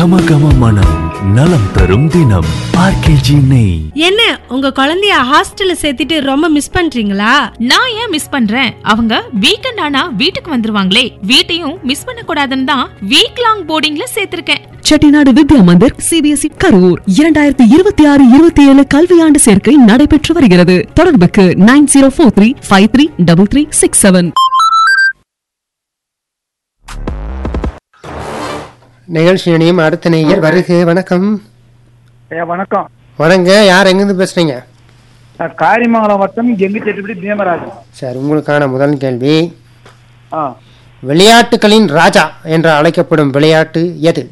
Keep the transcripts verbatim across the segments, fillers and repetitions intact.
கம கம மனம் நலம் தரும் தினம் ஆர்கேஜி நெய். என்ன உங்க குழந்தைய ஹாஸ்டல்ல சேர்த்துட்டு ரொம்ப மிஸ் பண்றீங்களா? நான் ஏன் மிஸ் பண்றேன்? அவங்க வீக்கெண்ட் ஆனா வீட்டுக்கு வந்துருவாங்களே, வீட்டையும் மிஸ் பண்ண கூடாதுன்னு தான் week long போர்டிங்ல சேர்த்திருக்கேன். Chettinad Vidya Mandir CBSE Karur இரண்டாயிரத்தி இருபத்தி ஆறு இருபத்தி ஏழு கல்வியாண்டு சேர்க்கை நடைபெற்று வருகிறது. தொடர்புக்கு nine zero four three five three double three six seven. நிகழ்ச்சியினையும் அடுத்த நேயர் வருக. வணக்கம். வணக்கம். வணங்க. யார் எங்கிருந்து பேசுறீங்க? காரிமங்கலம் வட்டம் எங்கு செட்டுப்படி பீமராஜன். சார், உங்களுக்கான முதல் கேள்வி, ஆ விளையாட்டுகளின் ராஜா என்று அழைக்கப்படும் விளையாட்டு எது?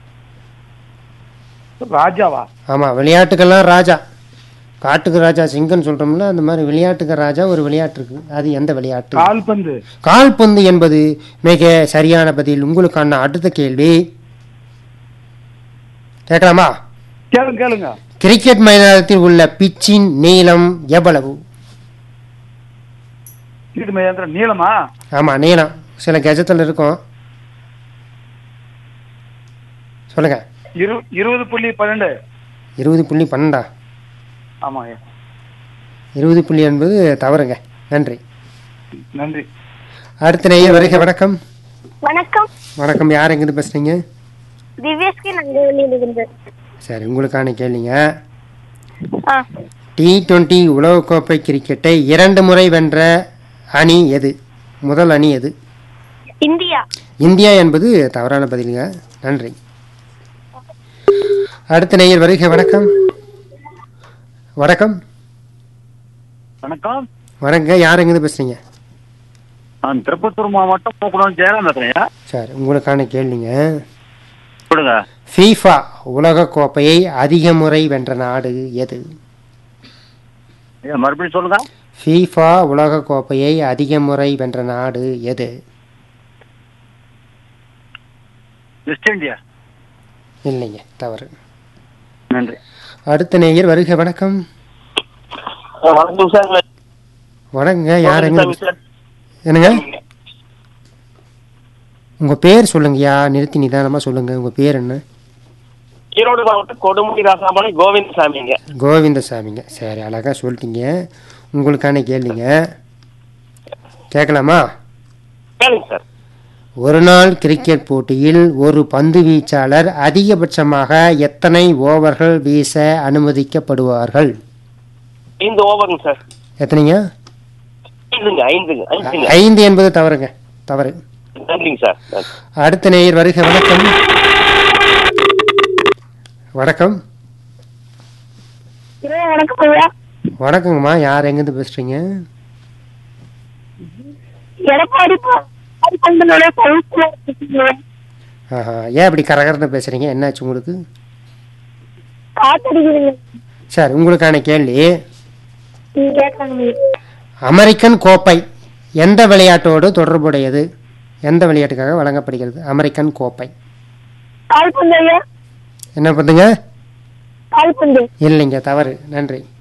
ராஜாவா? ஆமா, விளையாட்டுக்கெல்லாம் ராஜா. காட்டுக்கு ராஜா சிங்கன்னு சொல்றோம்ல, அந்த மாதிரி விளையாட்டுக்கு ராஜா ஒரு விளையாட்டு இருக்கு. அது எந்த விளையாட்டு? கால்பந்து. கால்பந்து என்பது மிக சரியான பதில். உங்களுக்கான அடுத்த கேள்வி கேட்கலாமா? கேளுங்க கேளுங்க. கிரிக்கெட் மைதானத்தில் உள்ள பிச்சின் நீளம் எவ்வளவு? நீளமா? ஆமா, நீளம் சில கஜத்தில் இருக்கும். சொல்லுங்க. இருபது புள்ளி பன்னெண்டு. இருபது புள்ளி பன்னெண்டா? ஆமாங்க. இருபது புள்ளி என்பது தவறுங்க. நன்றி. நன்றி. அடுத்த நேயர் வருக. வணக்கம். வணக்கம். வணக்கம். யார் எங்கிருந்து பேசுறீங்க? திவ்யஸ்ரீ நங்கவலியிலிருந்து. சரி, உங்களுக்கான கேள்விங்க. ஆ டி டுவெண்டி உலகக்கோப்பை கிரிக்கெட்டை இரண்டு முறை வென்ற அணி எது? முதல் அணி எது? இந்தியா. இந்தியா என்பது தவறான பதிலுங்க. நன்றி. அடுத்த நேயர் வருக. வணக்கம். வணக்கம். வணக்கம். வணக்கம். யார் எங்கிருந்து பேசுறீங்க? நான் திருப்பத்தூர் மாவட்டம் போக்குடன் ஜெயராம் பேசுறேன். சரி, உங்களுக்கான கேள்விங்க. சொல்லுங்க. ஃபீஃபா உலக கோப்பையை அதிக முறை வென்ற நாடு எது? மறுபடியும் சொல்லுங்க. ஃபீஃபா உலக கோப்பையை அதிக முறை வென்ற நாடு எது? West India. இல்லைங்க, தவறு. நன்றி. அடுத்த நேயர் வருக. வணக்கம். வணக்கம் சார். வணங்க. யார் எங்க? என்னங்க? உங்க பேர் சொல்லுங்கய்யா. நிறுத்தி நிதானமா சொல்லுங்க. உங்க பேர் என்ன? ஈரோடு மாவட்டம் கொடுமுடி ராசாமணி கோவிந்தசாமிங்க. கோவிந்தசாமிங்க. சரி, அழகா சொல்லிட்டீங்க. உங்களுக்கான கேள்விங்க கேட்கலாமா? கேளுங்க சார். ஒரு நாள் கிரிக்கெட் போட்டியில் ஒரு பந்து வீச்சாளர் அதிகபட்சமாக எத்தனை ஓவர்கள் வீச அனுமதிக்கப்படுவார்கள்? ஐந்து ஓவருங்க சார். எத்தனைங்க? ஐந்துங்க. ஐந்துங்க. ஐந்துங்க. ஐந்து என்பது தவறுங்க. தவறு. நன்றிங்க சார். அடுத்த நேயர் வருக. வணக்கம். வணக்கம். வணக்கம். வணக்கங்கம்மா. யார் எங்கிருந்து பேசுறீங்க? எடப்பாடி. ஆஹா, ஏன் அப்படி கரகரன்னு பேசுறீங்க? என்னாச்சு உங்களுக்கு? சரி, உங்களுக்கான கேள்வி, அமெரிக்கன் கோப்பை எந்த விளையாட்டோடு தொடர்புடையது? எந்த விளையாட்டுக்காக வழங்கப்படுகிறது அமெரிக்கன் கோப்பை? என்ன பண்ணுங்க? இல்லைங்க, தவறு. நன்றி.